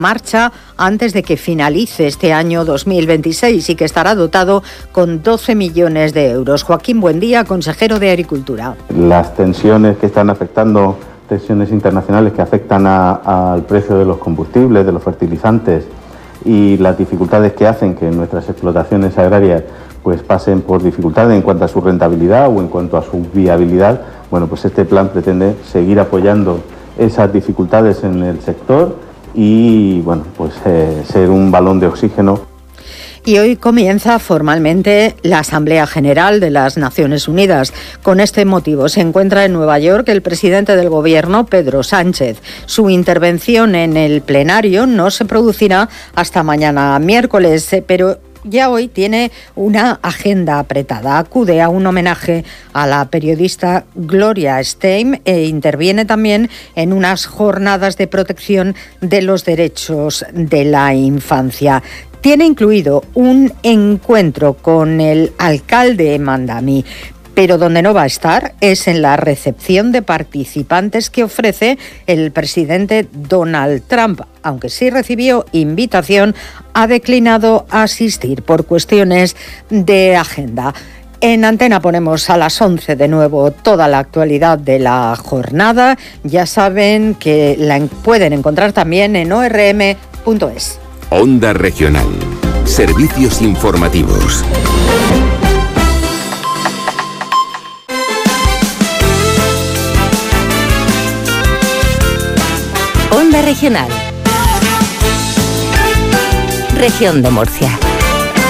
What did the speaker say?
marcha antes de que finalice este año 2026 y que estará dotado con 12 millones de euros. Joaquín Buendía, consejero de Agricultura. Las tensiones que están afectando, tensiones internacionales que afectan al precio de los combustibles, de los fertilizantes y las dificultades que hacen que nuestras explotaciones agrarias pues pasen por dificultades en cuanto a su rentabilidad o en cuanto a su viabilidad, bueno, pues este plan pretende seguir apoyando esas dificultades en el sector y bueno, pues ser un balón de oxígeno. Y hoy comienza formalmente la Asamblea General de las Naciones Unidas. Con este motivo se encuentra en Nueva York el presidente del Gobierno, Pedro Sánchez. Su intervención en el plenario no se producirá hasta mañana miércoles, pero ya hoy tiene una agenda apretada. Acude a un homenaje a la periodista Gloria Steinem e interviene también en unas jornadas de protección de los derechos de la infancia. Tiene incluido un encuentro con el alcalde Mandamí, pero donde no va a estar es en la recepción de participantes que ofrece el presidente Donald Trump. Aunque sí recibió invitación, ha declinado asistir por cuestiones de agenda. En Antena ponemos a las 11 de nuevo toda la actualidad de la jornada. Ya saben que la pueden encontrar también en orm.es. Onda Regional. Servicios informativos. Onda Regional. Región de Murcia.